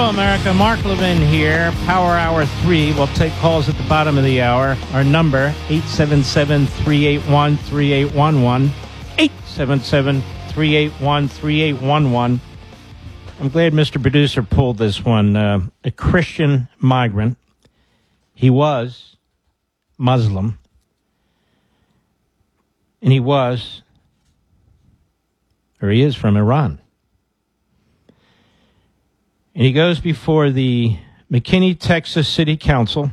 Hello, America. Mark Levin here. Power Hour 3. We'll take calls at the bottom of the hour. Our number, 877-381-3811. 877-381-3811. I'm glad Mr. Producer pulled this one. A Christian migrant. He was Muslim. And he is from Iran. And he goes before the McKinney, Texas City Council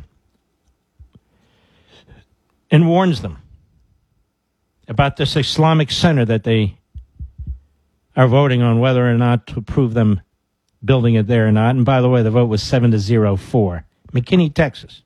and warns them about this Islamic center that they are voting on whether or not to approve them building it there or not. And by the way, the vote was 7-0 for McKinney, Texas.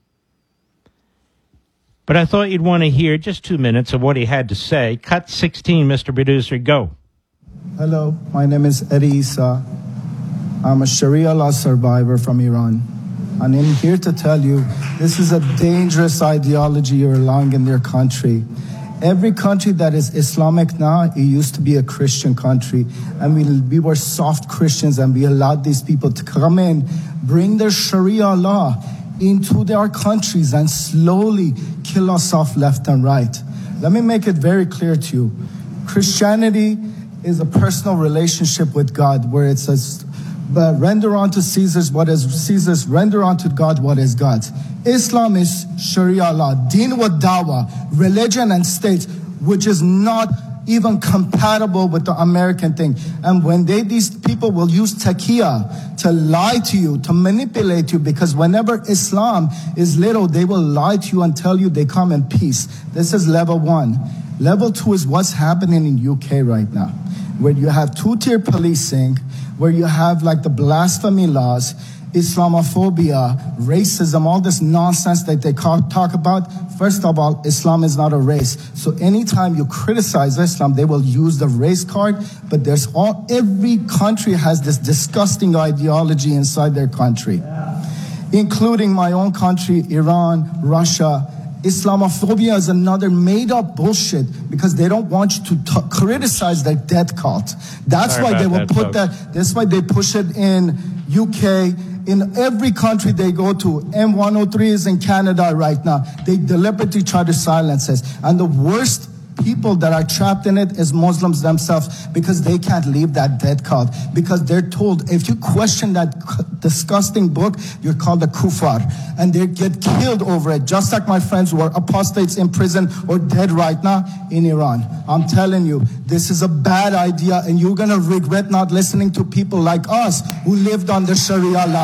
But I thought you'd want to hear just 2 minutes of what he had to say. Cut 16, Mr. Producer, go. Hello, my name is Eddie Issa. I'm a Sharia law survivor from Iran. And I'm here to tell you, this is a dangerous ideology you're allowing in their country. Every country that is Islamic now, it used to be a Christian country. And we were soft Christians, and we allowed these people to come in, bring their Sharia law into their countries and slowly kill us off left and right. Let me make it very clear to you. Christianity is a personal relationship with God, where it says, but render unto Caesar's what is Caesar's, render unto God what is God's. Islam is Sharia law, deen wa dawah, religion and state, which is not even compatible with the American thing. And when these people will use taqiyya to lie to you, to manipulate you, because whenever Islam is little, they will lie to you and tell you they come in peace. This is level 1. Level 2 is what's happening in UK right now, where you have two-tier policing, where you have like the blasphemy laws, Islamophobia, racism, all this nonsense that they talk about. First of all, Islam is not a race. So anytime you criticize Islam, they will use the race card. But every country has this disgusting ideology inside their country, including my own country, Iran, Russia. Islamophobia is another made-up bullshit because they don't want you to criticize their death cult. That's why they will put that. That's why they push it in UK. In every country they go to, M103 is in Canada right now. They deliberately try to silence us. And the worst people that are trapped in it is Muslims themselves, because they can't leave that death cult, because they're told if you question that disgusting book, you're called a kuffar, and they get killed over it, just like my friends who are apostates in prison or dead right now in Iran. I'm telling you, this is a bad idea, and you're gonna regret not listening to people like us who lived under Sharia law.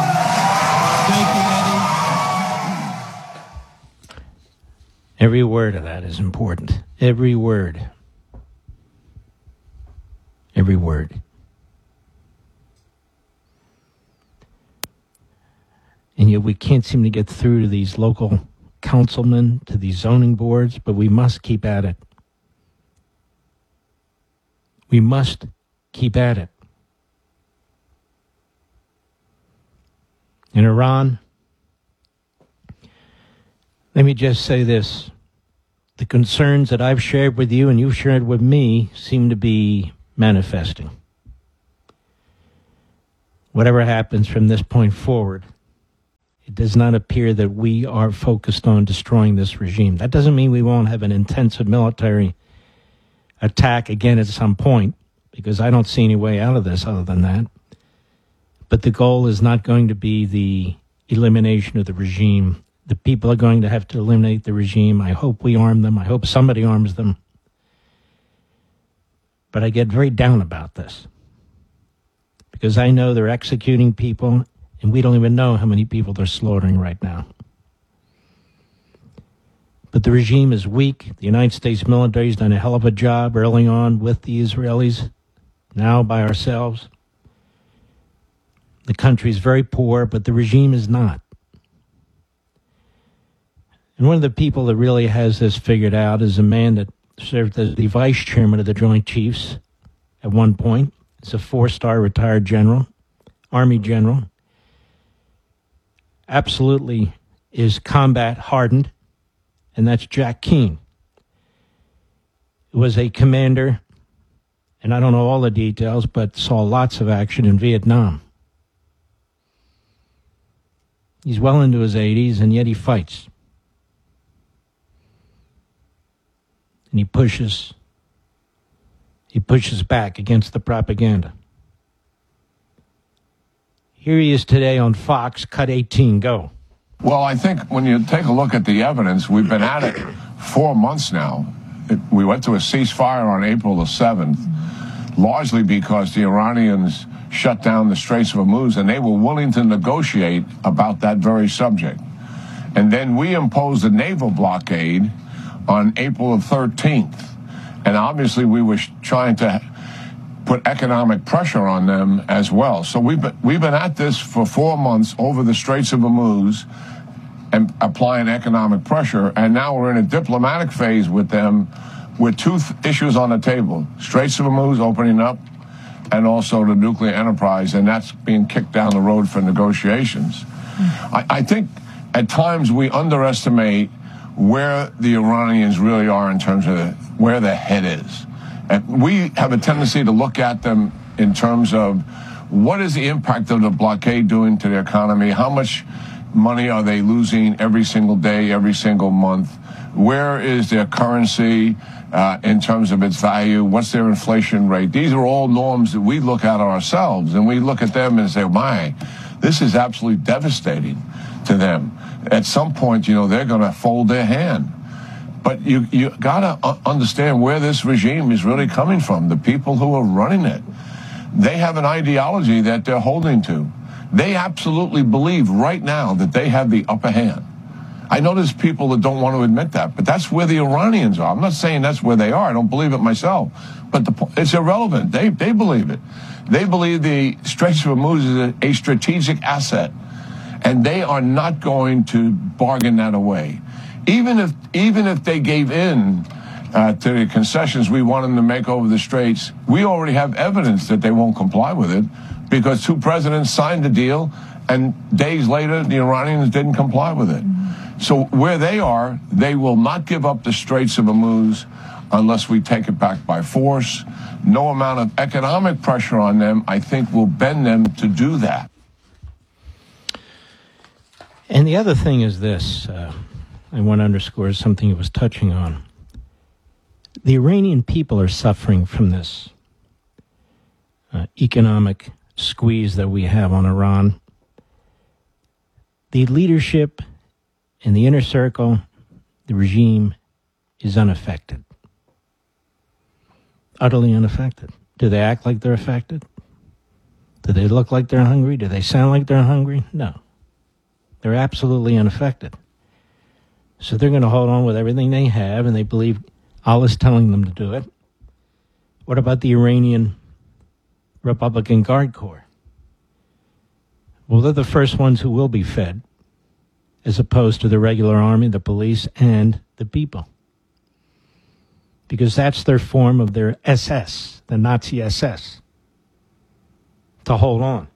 Thank you, Eddie. Every word of that is important. Every word. Every word. And yet we can't seem to get through to these local councilmen, to these zoning boards, but we must keep at it. We must keep at it. In Iran, let me just say this. The concerns that I've shared with you and you've shared with me seem to be manifesting. Whatever happens from this point forward, it does not appear that we are focused on destroying this regime. That doesn't mean we won't have an intensive military attack again at some point, because I don't see any way out of this other than that. But the goal is not going to be the elimination of the regime. The people are going to have to eliminate the regime. I hope we arm them. I hope somebody arms them. But I get very down about this, because I know they're executing people, and we don't even know how many people they're slaughtering right now. But the regime is weak. The United States military has done a hell of a job early on with the Israelis, now by ourselves. The country is very poor, but the regime is not. And one of the people that really has this figured out is a man that served as the vice chairman of the Joint Chiefs at one point. It's a 4-star retired general, Army general. Absolutely is combat hardened, and that's Jack Keane. He was a commander, and I don't know all the details, but saw lots of action in Vietnam. He's well into his 80s, and yet he fights. And he pushes back against the propaganda. Here he is today on Fox, cut 18, go. Well, I think when you take a look at the evidence, we've been at it 4 months now. We went to a ceasefire on April the 7th, largely because the Iranians shut down the Straits of Hormuz, and they were willing to negotiate about that very subject. And then we imposed a naval blockade on April the 13th. And obviously we were trying to put economic pressure on them as well. So we've been at this for 4 months over the Straits of Hormuz and applying economic pressure. And now we're in a diplomatic phase with them with two issues on the table. Straits of Hormuz opening up and also the nuclear enterprise, and that's being kicked down the road for negotiations. I think at times we underestimate where the Iranians really are in terms of where their head is. And we have a tendency to look at them in terms of what is the impact of the blockade doing to the economy? How much money are they losing every single day, every single month? Where is their currency in terms of its value? What's their inflation rate? These are all norms that we look at ourselves, and we look at them and say, my, this is absolutely devastating to them. At some point, you know, they're going to fold their hand. But you got to understand where this regime is really coming from, the people who are running it. They have an ideology that they're holding to. They absolutely believe right now that they have the upper hand. I know there's people that don't want to admit that, but that's where the Iranians are. I'm not saying that's where they are. I don't believe it myself. But it's irrelevant. They believe it. They believe the Straits of Hormuz is a strategic asset, and they are not going to bargain that away. Even if they gave in to the concessions we want them to make over the Straits, we already have evidence that they won't comply with it because two presidents signed the deal, and days later, the Iranians didn't comply with it. So where they are, they will not give up the Straits of Hormuz unless we take it back by force. No amount of economic pressure on them, I think, will bend them to do that. And the other thing is this, I want to underscore something he was touching on. The Iranian people are suffering from this economic squeeze that we have on Iran. The leadership in the inner circle, the regime, is unaffected. Utterly unaffected. Do they act like they're affected? Do they look like they're hungry? Do they sound like they're hungry? No. They're absolutely unaffected. So they're going to hold on with everything they have, and they believe Allah's telling them to do it. What about the Iranian Republican Guard Corps? Well, they're the first ones who will be fed, as opposed to the regular army, the police, and the people. Because that's their form of their SS, the Nazi SS, to hold on.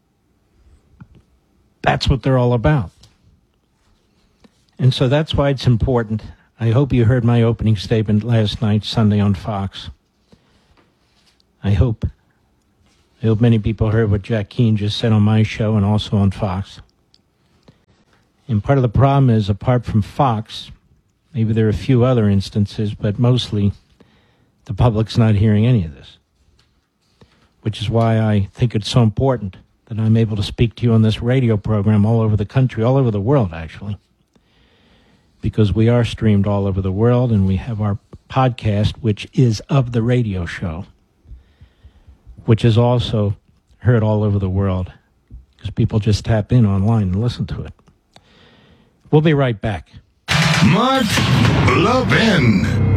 That's what they're all about. And so that's why it's important. I hope you heard my opening statement last night, Sunday on Fox. I hope many people heard what Jack Keane just said on my show and also on Fox. And part of the problem is, apart from Fox, maybe there are a few other instances, but mostly the public's not hearing any of this. Which is why I think it's so important that I'm able to speak to you on this radio program all over the country, all over the world, actually. Because we are streamed all over the world, and we have our podcast, which is of the radio show, which is also heard all over the world, because people just tap in online and listen to it. We'll be right back. Mark Levin.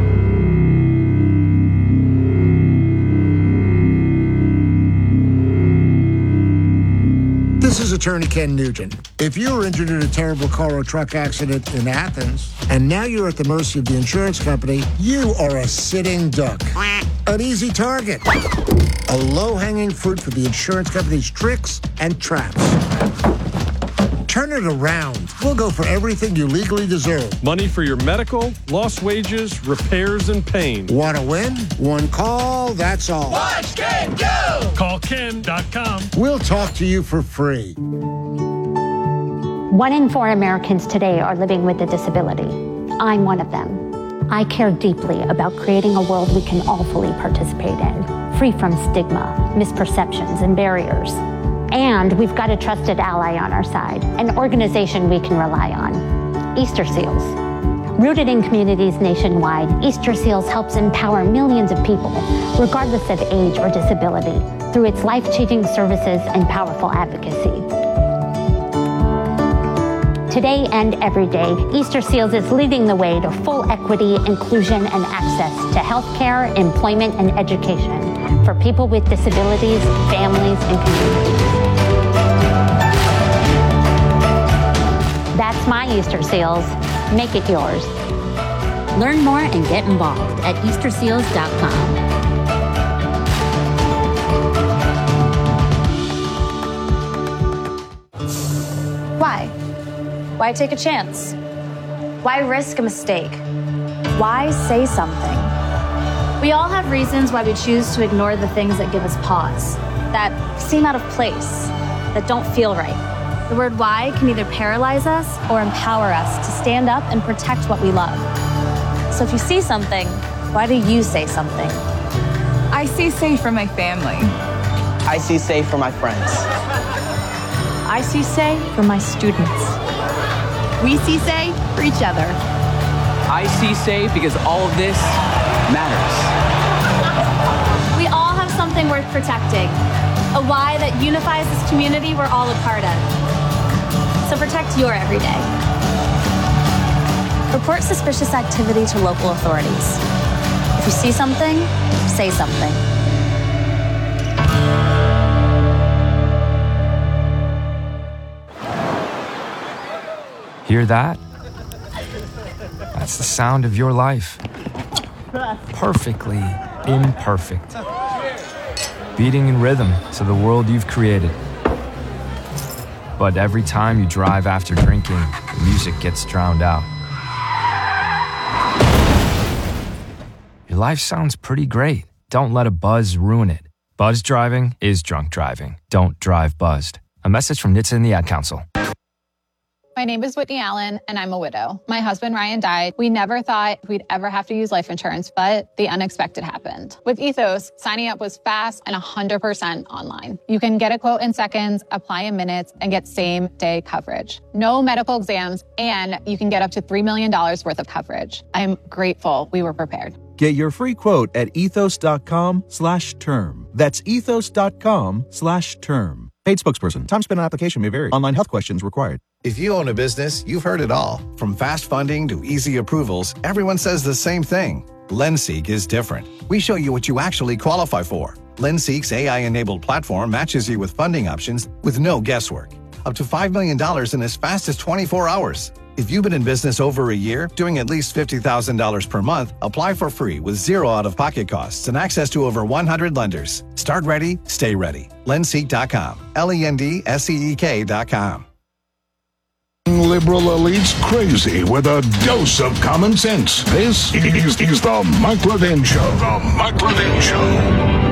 This is attorney Ken Nugent. If you were injured in a terrible car or truck accident in Athens, and now you're at the mercy of the insurance company, you are a sitting duck. An easy target. A low-hanging fruit for the insurance company's tricks and traps. Turn it around. We'll go for everything you legally deserve. Money for your medical, lost wages, repairs, and pain. Want to win? One call, that's all. Watch Ken go! Call Ken.com. We'll talk to you for free. 1 in 4 Americans today are living with a disability. I'm one of them. I care deeply about creating a world we can all fully participate in, free from stigma, misperceptions, and barriers. And we've got a trusted ally on our side, an organization we can rely on, Easter Seals. Rooted in communities nationwide, Easter Seals helps empower millions of people, regardless of age or disability, through its life-changing services and powerful advocacy. Today and every day, Easter Seals is leading the way to full equity, inclusion, and access to healthcare, employment, and education for people with disabilities, families, and communities. That's my Easter Seals. Make it yours. Learn more and get involved at EasterSeals.com. Why? Why take a chance? Why risk a mistake? Why say something? We all have reasons why we choose to ignore the things that give us pause, that seem out of place, that don't feel right. The word why can either paralyze us or empower us to stand up and protect what we love. So if you see something, why do you say something? I see safe for my family. I see safe for my friends. I see say for my students. We see say for each other. I see say because all of this matters. We all have something worth protecting, a why that unifies this community we're all a part of. So protect your everyday. Report suspicious activity to local authorities. If you see something, say something. Hear that? That's the sound of your life. Perfectly imperfect. Beating in rhythm to the world you've created. But every time you drive after drinking, the music gets drowned out. Your life sounds pretty great. Don't let a buzz ruin it. Buzz driving is drunk driving. Don't drive buzzed. A message from NHTSA and the Ad Council. My name is Whitney Allen, and I'm a widow. My husband, Ryan, died. We never thought we'd ever have to use life insurance, but the unexpected happened. With Ethos, signing up was fast and 100% online. You can get a quote in seconds, apply in minutes, and get same-day coverage. No medical exams, and you can get up to $3 million worth of coverage. I'm grateful we were prepared. Get your free quote at ethos.com/term. That's ethos.com/term. Paid spokesperson. Time spent on application may vary. Online health questions required. If you own a business, you've heard it all. From fast funding to easy approvals, everyone says the same thing. LendSeek is different. We show you what you actually qualify for. LendSeek's AI-enabled platform matches you with funding options with no guesswork. Up to $5 million in as fast as 24 hours. If you've been in business over a year, doing at least $50,000 per month, apply for free with zero out-of-pocket costs and access to over 100 lenders. Start ready, stay ready. LendSeek.com. LendSeek.com. Liberal elites crazy with a dose of common sense. This is the Mike Levin Show. The Mike Levin Show.